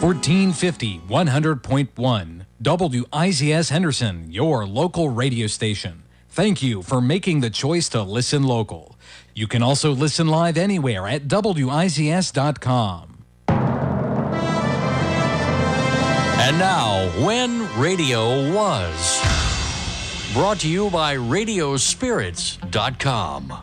1450 100.1 WIZS Henderson, your local radio station. Thank you for making the choice to listen local. You can also listen live anywhere at WIZS.com. And now, When Radio Was. Brought to you by Radiospirits.com.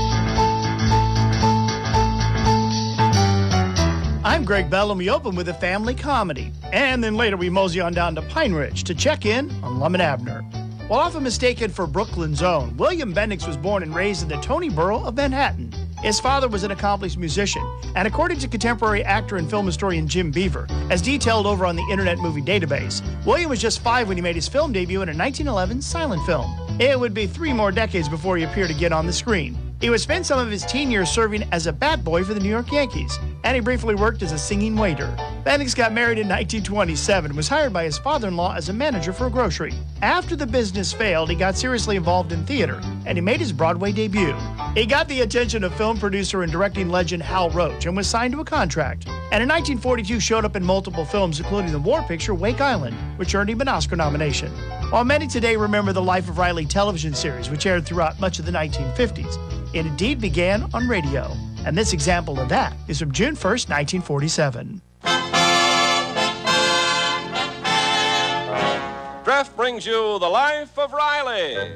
I'm Greg Bell, and we open with a family comedy. And then later we mosey on down to Pine Ridge to check in on Lum and Abner. While often mistaken for Brooklyn's own, William Bendix was born and raised in the Tony Borough of Manhattan. His father was an accomplished musician, and according to contemporary actor and film historian Jim Beaver, as detailed over on the Internet Movie Database, William was just 5 when he made his film debut in a 1911 silent film. It would be 3 more decades before he appeared again on the screen. He would spend some of his teen years serving as a bat boy for the New York Yankees, and he briefly worked as a singing waiter. Bendix got married in 1927 and was hired by his father-in-law as a manager for a grocery. After the business failed, he got seriously involved in theater, and he made his Broadway debut. He got the attention of film producer and directing legend Hal Roach and was signed to a contract, and in 1942 showed up in multiple films, including the war picture Wake Island, which earned him an Oscar nomination. While many today remember the Life of Riley television series, which aired throughout much of the 1950s, it indeed began on radio. And this example of that is from June 1st, 1947. Treff brings you The Life of Riley.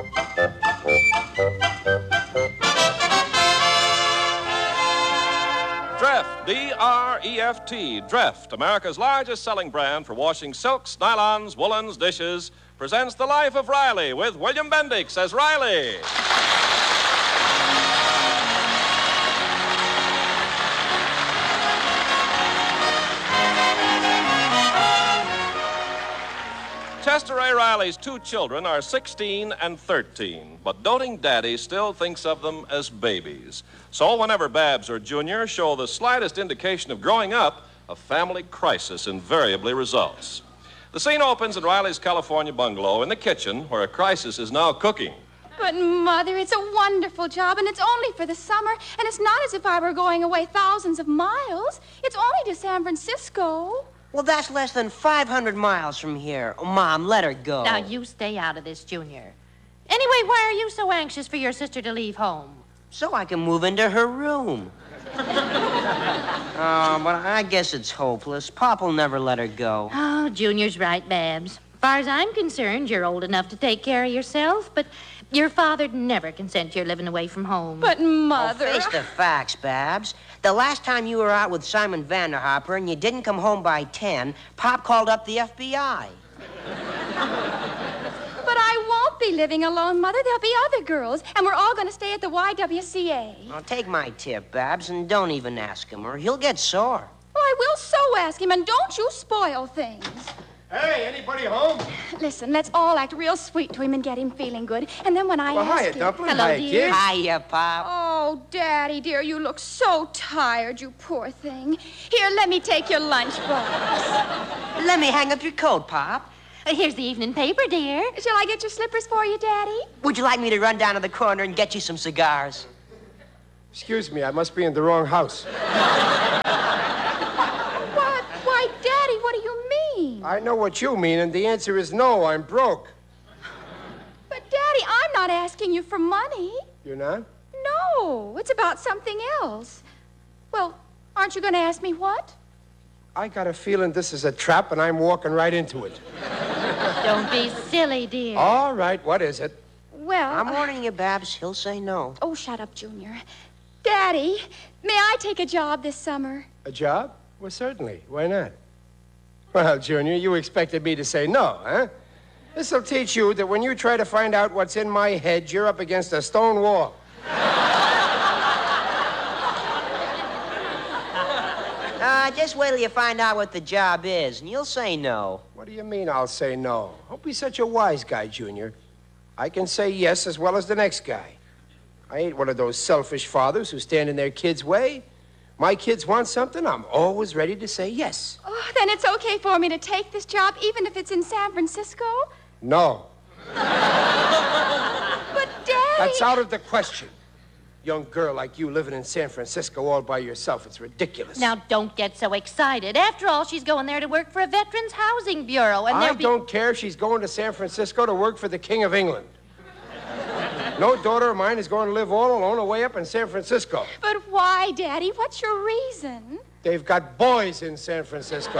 Dreft, D-R-E-F-T, Dreft, America's largest selling brand for washing silks, nylons, woolens, dishes, presents The Life of Riley with William Bendix as Riley. Chester A. Riley's 2 children are 16 and 13, but doting daddy still thinks of them as babies. So whenever Babs or Junior show the slightest indication of growing up, a family crisis invariably results. The scene opens in Riley's California bungalow in the kitchen, where a crisis is now cooking. But, Mother, it's a wonderful job, and it's only for the summer, and it's not as if I were going away thousands of miles. It's only to San Francisco. Well, that's less than 500 miles from here. Oh, Mom, let her go. Now, you stay out of this, Junior. Anyway, why are you so anxious for your sister to leave home? So I can move into her room. Oh, but I guess it's hopeless. Pop'll never let her go. Oh, Junior's right, Babs. As far as I'm concerned, you're old enough to take care of yourself, but your father'd never consent to your living away from home. But, Mother... Oh, face the facts, Babs. The last time you were out with Simon Vanderhopper and you didn't come home by 10, Pop called up the FBI. But I won't be living alone, Mother. There'll be other girls, and we're all going to stay at the YWCA. Well, take my tip, Babs, and don't even ask him, or he'll get sore. Well, I will so ask him, and don't you spoil things. Hey, anybody home? Listen, let's all act real sweet to him and get him feeling good. And then when I ask hiya, him... Dumpling. Hello, Hiya, dear. kid. Hiya, Pop. Oh, Daddy, dear, you look so tired, you poor thing. Here, let me take your lunchbox. Let me hang up your coat, Pop. Here's the evening paper, dear. Shall I get your slippers for you, Daddy? Would you like me to run down to the corner and get you some cigars? Excuse me, I must be in the wrong house. What? Why, Daddy, what do you mean? I know what you mean, and the answer is no, I'm broke. But, Daddy, I'm not asking you for money. You're not? No, it's about something else. Well, aren't you going to ask me what? I got a feeling this is a trap, and I'm walking right into it. Don't be silly, dear. All right, what is it? Well... I'm warning you, Babs. He'll say no. Oh, shut up, Junior. Daddy, may I take a job this summer? A job? Well, certainly. Why not? Well, Junior, you expected me to say no, huh? This'll teach you that when you try to find out what's in my head, you're up against a stone wall. Just wait till you find out what the job is, and you'll say no. What do you mean I'll say no? Don't be such a wise guy, Junior. I can say yes as well as the next guy. I ain't one of those selfish fathers who stand in their kids' way. My kids want something, I'm always ready to say yes. Oh, then it's okay for me to take this job, even if it's in San Francisco? No. But, Daddy... That's out of the question. Young girl like you living in San Francisco all by yourself. It's ridiculous. Now, don't get so excited. After all, she's going there to work for a Veterans Housing Bureau, and I don't care if she's going to San Francisco to work for the King of England. No daughter of mine is going to live all alone away up in San Francisco. But why, Daddy? What's your reason? They've got boys in San Francisco.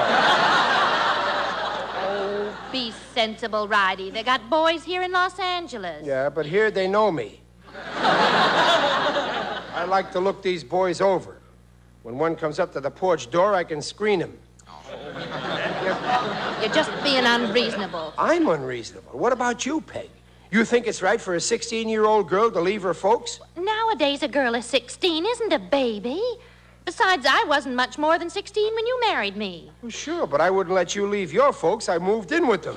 Oh, be sensible, Ridey. They got boys here in Los Angeles. Yeah, but here they know me. I like to look these boys over. When one comes up to the porch door, I can screen him. You're just being unreasonable. I'm unreasonable. What about you, Peg? You think it's right for a 16-year-old girl to leave her folks? Nowadays, a girl is 16 isn't a baby. Besides, I wasn't much more than 16 when you married me. Well, sure, but I wouldn't let you leave your folks. I moved in with them.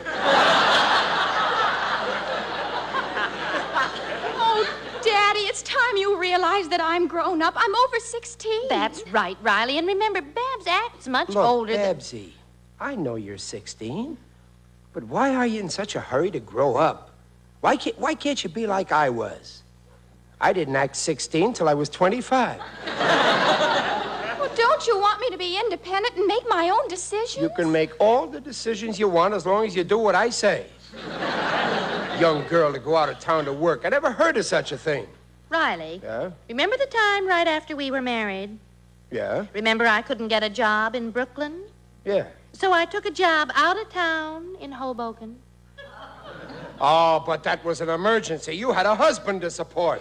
Daddy, it's time you realize that I'm grown up. I'm over 16. That's right, Riley. And remember, Babs acts much Look, older than... Babsy, I know you're 16, but why are you in such a hurry to grow up? Why can't you be like I was? I didn't act 16 till I was 25. Well, don't you want me to be independent and make my own decisions? You can make all the decisions you want as long as you do what I say. Young girl to go out of town to work. I never heard of such a thing. Riley. Yeah? Remember the time right after we were married? Yeah? Remember I couldn't get a job in Brooklyn? Yeah. So I took a job out of town in Hoboken. Oh, but that was an emergency. You had a husband to support.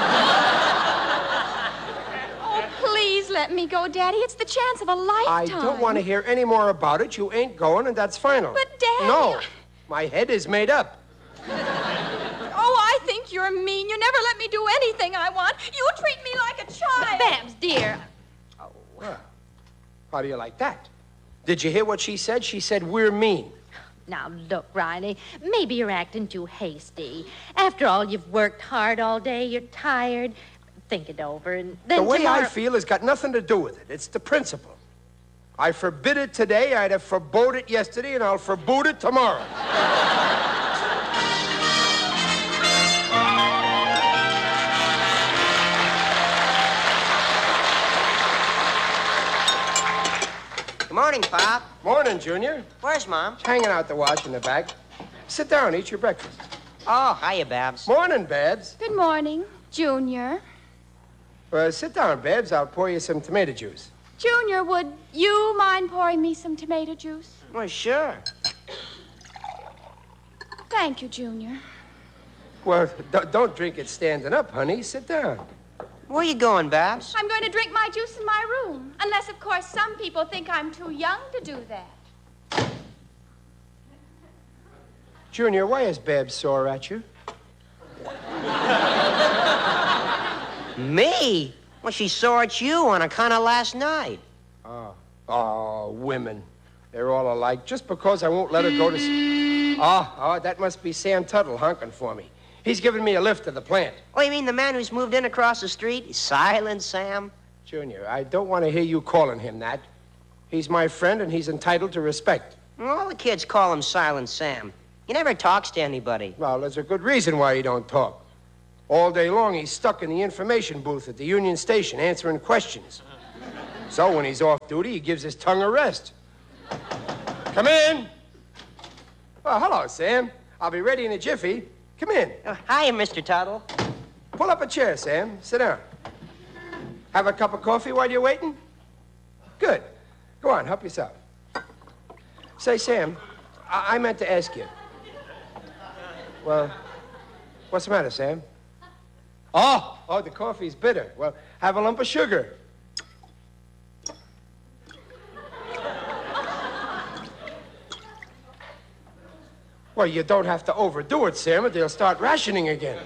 Oh, please let me go, Daddy. It's the chance of a lifetime. I don't want to hear any more about it. You ain't going, and that's final. But, Daddy... No. My head is made up. Oh, I think you're mean. You never let me do anything I want. You treat me like a child. Babs, dear. Oh, well, how do you like that? Did you hear what she said? She said we're mean. Now, look, Riley, maybe you're acting too hasty. After all, you've worked hard all day. You're tired. Think it over, and then The way tomorrow... I feel has got nothing to do with it. It's the principle. I forbid it today, I'd have forbode it yesterday, and I'll forbode it tomorrow. Good morning, Pop. Morning, Junior. Where's Mom? Hanging out the wash in the back. Sit down, eat your breakfast. Oh, hiya, Babs. Morning, Babs. Good morning, Junior. Sit down, Babs. I'll pour you some tomato juice. Junior, would you mind pouring me some tomato juice? Well, sure. Thank you, Junior. Well, don't drink it standing up, honey. Sit down. Where you going, Babs? I'm going to drink my juice in my room. Unless, of course, some people think I'm too young to do that. Junior, why is Babs sore at you? Me? Well, she saw at you on account of last night. Oh, women. They're all alike. Just because I won't let her go to... Oh, that must be Sam Tuttle honking for me. He's giving me a lift to the plant. Oh, you mean the man who's moved in across the street? Silent Sam? Junior, I don't want to hear you calling him that. He's my friend, and he's entitled to respect. All the kids call him Silent Sam. He never talks to anybody. Well, there's a good reason why he don't talk. All day long, he's stuck in the information booth at the Union Station answering questions. So when he's off duty, he gives his tongue a rest. Come in. Oh, hello, Sam. I'll be ready in a jiffy. Come in. Hiya, Mr. Tuttle. Pull up a chair, Sam. Sit down. Have a cup of coffee while you're waiting? Good. Go on, help yourself. Say, Sam, I meant to ask you. Well, what's the matter, Sam? Oh, the coffee's bitter. Well, have a lump of sugar. Well, you don't have to overdo it, Sam, or they'll start rationing again.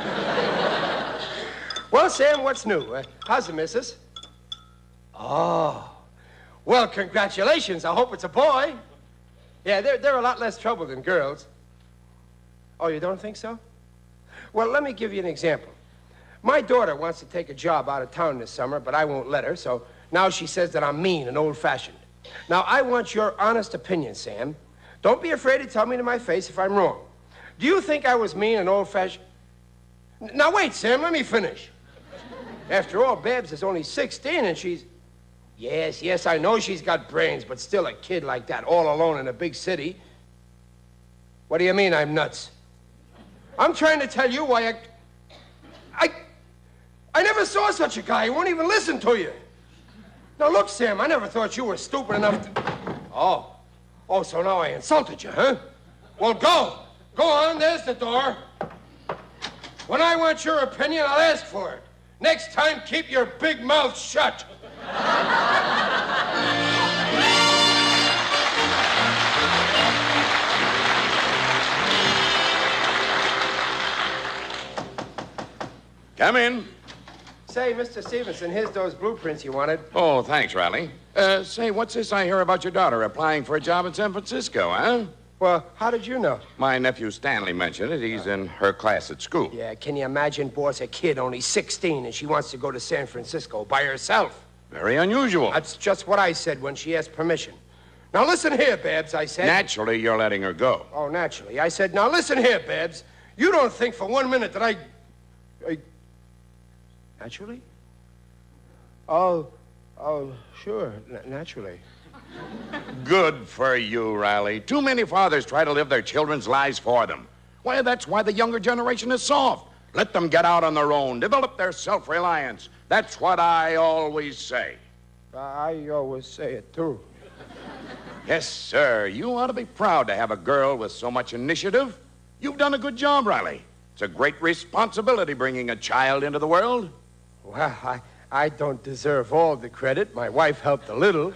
Well, Sam, what's new? How's the missus? Oh. Well, congratulations. I hope it's a boy. Yeah, they're a lot less trouble than girls. Oh, you don't think so? Well, let me give you an example. My daughter wants to take a job out of town this summer, but I won't let her, so now she says that I'm mean and old-fashioned. Now, I want your honest opinion, Sam. Don't be afraid to tell me to my face if I'm wrong. Do you think I was mean and old-fashioned? Now, wait, Sam, let me finish. After all, Babs is only 16 and she's... Yes, I know she's got brains, but still a kid like that, all alone in a big city. What do you mean I'm nuts? I'm trying to tell you why I never saw such a guy. He won't even listen to you. Now, look, Sam, I never thought you were stupid enough to... Oh, so now I insulted you, huh? Well, go. Go on, there's the door. When I want your opinion, I'll ask for it. Next time, keep your big mouth shut. Come in. Say, Mr. Stevenson, here's those blueprints you wanted. Oh, thanks, Riley. Say, what's this I hear about your daughter applying for a job in San Francisco, huh? Well, how did you know? My nephew Stanley mentioned it. He's in her class at school. Yeah, can you imagine, boss, a kid only 16 and she wants to go to San Francisco by herself? Very unusual. That's just what I said when she asked permission. Now, listen here, Babs, I said. Naturally, you're letting her go. Oh, naturally. I said, now, listen here, Babs. You don't think for 1 minute that I... Naturally? Oh, sure, naturally. Good for you, Riley. Too many fathers try to live their children's lives for them. Why, that's why the younger generation is soft. Let them get out on their own, develop their self-reliance. That's what I always say. I always say it, too. Yes, sir. You ought to be proud to have a girl with so much initiative. You've done a good job, Riley. It's a great responsibility bringing a child into the world. Well, I don't deserve all the credit. My wife helped a little.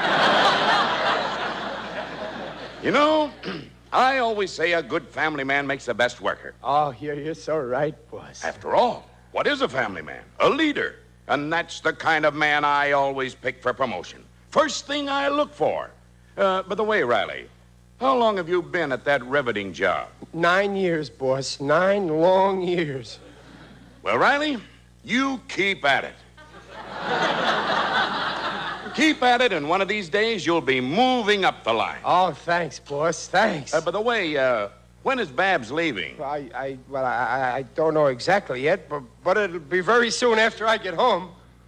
You know, I always say a good family man makes the best worker. Oh, you're so right, boss. After all, what is a family man? A leader. And that's the kind of man I always pick for promotion. First thing I look for. By the way, Riley, how long have you been at that riveting job? 9 years, boss. 9 long years. Well, Riley, you keep at it. Keep at it, and one of these days you'll be moving up the line. Oh, thanks, boss. Thanks. By the way, when is Babs leaving? I don't know exactly yet, but it'll be very soon after I get home.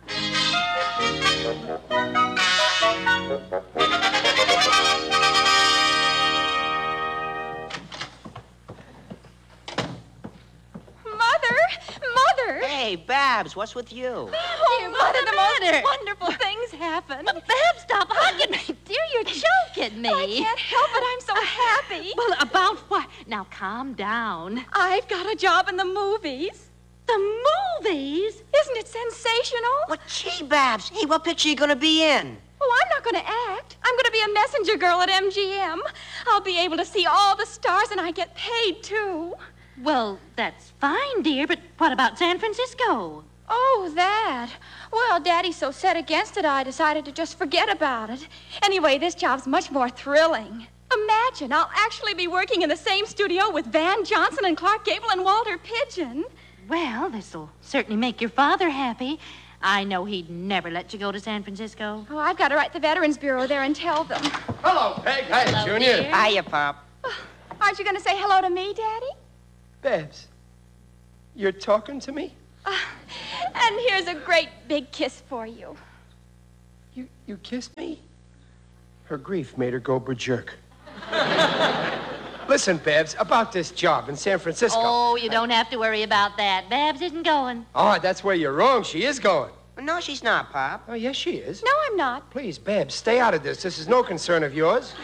Mother! Hey, Babs, what's with you? Oh, Dear, Mother, what's the the most matter? wonderful things happen. Babs, stop hugging me. Dear, you're choking me. I can't help it. I'm so happy. Well, about what? Now, calm down. I've got a job in the movies. The movies? Isn't it sensational? What, gee, Babs. Hey, what picture are you going to be in? Oh, I'm not going to act. I'm going to be a messenger girl at MGM. I'll be able to see all the stars, and I get paid, too. Well, that's fine, dear, but what about San Francisco? Oh, that. Well, Daddy's so set against it, I decided to just forget about it. Anyway, this job's much more thrilling. Imagine, I'll actually be working in the same studio with Van Johnson and Clark Gable and Walter Pidgeon. Well, this'll certainly make your father happy. I know he'd never let you go to San Francisco. Oh, I've got to write the Veterans Bureau there and tell them. Hello, Peg. Hi, Hello, Junior. dear. Hiya, Pop. Aren't you going to say hello to me, Daddy? Babs, you're talking to me? And here's a great big kiss for you. You kissed me? Her grief made her go berserk. Listen, Babs, about this job in San Francisco. Oh, you don't have to worry about that. Babs isn't going. Oh, that's where you're wrong. She is going. No, she's not, Pop. Oh, yes, she is. No, I'm not. Please, Babs, stay out of this. This is no concern of yours.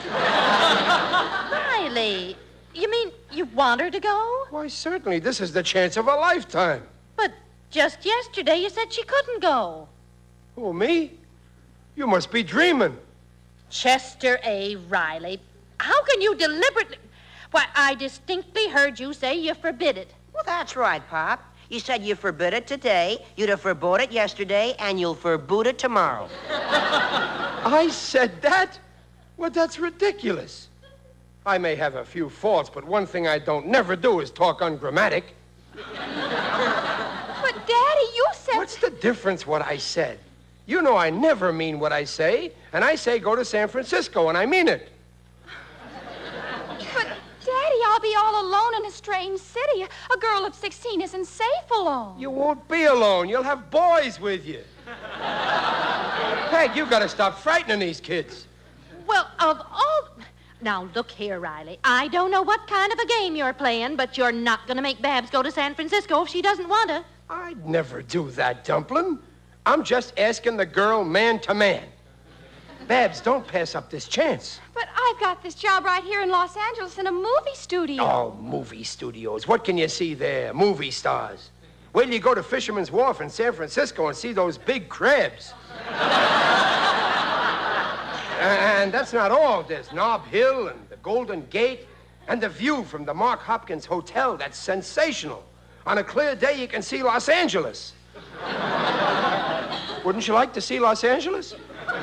Riley, you mean you want her to go? Why, certainly. This is the chance of a lifetime. But just yesterday you said she couldn't go. Who, me? You must be dreaming. Chester A. Riley, how can you deliberately... Why, I distinctly heard you say you forbid it. Well, that's right, Pop. You said you forbid it today, you'd have forbode it yesterday, and you'll forbode it tomorrow. I said that? Well, that's ridiculous. I may have a few faults, but one thing I don't never do is talk ungrammatic. But, Daddy, you said... What's the difference what I said? You know I never mean what I say, and I say go to San Francisco, and I mean it. But, Daddy, I'll I'll be all alone in a strange city. A girl of 16 isn't safe alone. You won't be alone. You'll have boys with you. Peg, you gotta stop frightening these kids. Well, of all... Now, look here, Riley. I don't know what kind of a game you're playing, but you're not going to make Babs go to San Francisco if she doesn't want to. I'd never do that, Dumplin'. I'm just asking the girl man to man. Babs, don't pass up this chance. But I've got this job right here in Los Angeles in a movie studio. Oh, movie studios. What can you see there? Movie stars. Wait till you go to Fisherman's Wharf in San Francisco and see those big crabs. And that's not all. There's Nob Hill and the Golden Gate and the view from the Mark Hopkins Hotel. That's sensational. On a clear day, you can see Los Angeles. Wouldn't you like to see Los Angeles?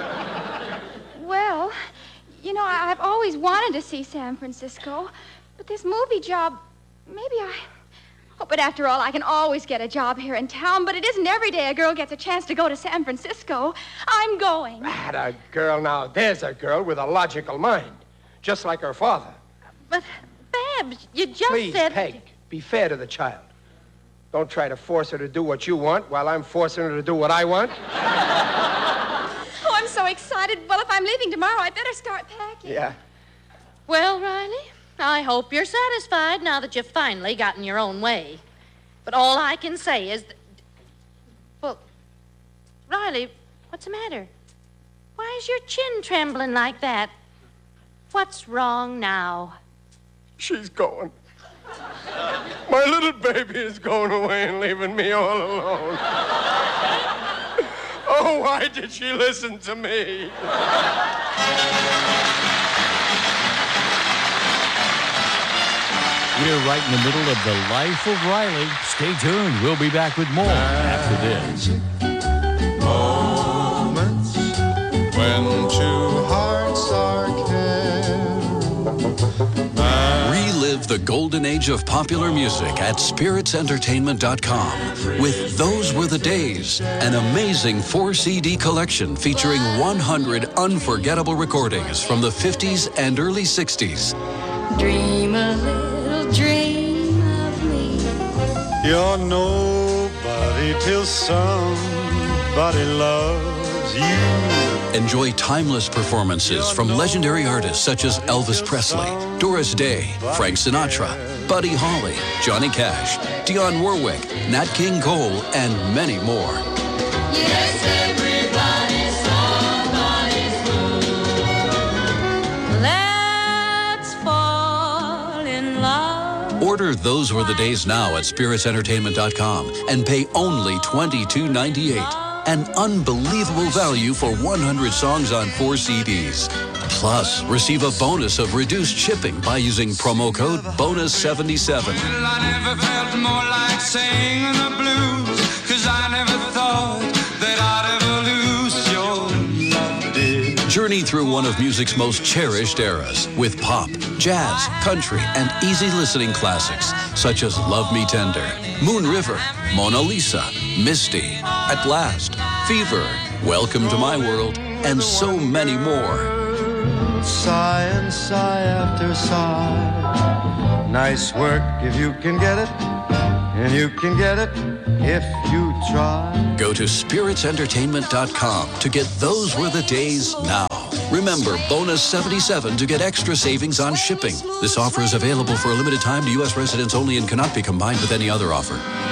Well, you know, I've always wanted to see San Francisco, but this movie job, maybe Oh, but after all, I can always get a job here in town, but it isn't every day a girl gets a chance to go to San Francisco. I'm going. That a girl now. There's a girl with a logical mind, just like her father. But, Babs, you just Please, said... Peg, be fair to the child. Don't try to force her to do what you want while I'm forcing her to do what I want. Oh, I'm so excited. Well, if I'm leaving tomorrow, I'd better start packing. Yeah. Well, Riley, I hope you're satisfied now that you've finally gotten your own way. But all I can say is that... Well, Riley, what's the matter? Why is your chin trembling like that? What's wrong now? She's going. My little baby is going away and leaving me all alone. Oh, why did she listen to me? We're right in the middle of the life of Riley. Stay tuned. We'll be back with more after this. Moments when two hearts are caring. Relive the golden age of popular music at spiritsentertainment.com with Those Were the Days, an amazing 4-CD collection featuring 100 unforgettable recordings from the 50s and early 60s. Dream a little dream of me. You're nobody till somebody loves you. Enjoy timeless performances from legendary artists such as Elvis Presley, Doris Day, Frank Sinatra, Buddy Holly, Johnny Cash, Dionne Warwick, Nat King Cole, and many more. Yes, everybody's somebody's fool. Let's fall in love. Order Those Were the Days now at spiritsentertainment.com and pay only $22.98. An unbelievable value for 100 songs on 4 CDs. Plus, receive a bonus of reduced shipping by using promo code BONUS77. Well, I never felt more like singing the blues, 'cause I never thought that I'd ever lose your love, dear. Journey through one of music's most cherished eras with pop, jazz, country, and easy listening classics such as Love Me Tender, Moon River, Mona Lisa, Misty, At Last, Fever, Welcome to My World, and so many more. Sigh and sigh after sigh. Nice work if you can get it, and you can get it if you try. Go to spiritsentertainment.com to get Those Were the Days now. Remember, bonus 77 to get extra savings on shipping. This offer is available for a limited time to U.S. residents only and cannot be combined with any other offer.